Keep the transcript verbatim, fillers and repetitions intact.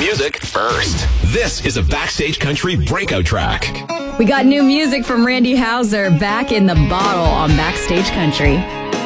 music first. This is a Backstage Country breakout track. We got new music from Randy Houser back in the bottle on Backstage Country.